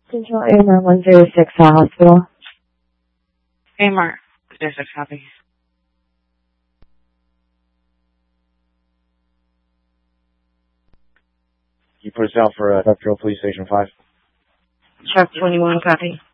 Central AMR 106 Hospital. AMR 106, copy. You put us out for Industrial Police Station 5. Truck 21, copy.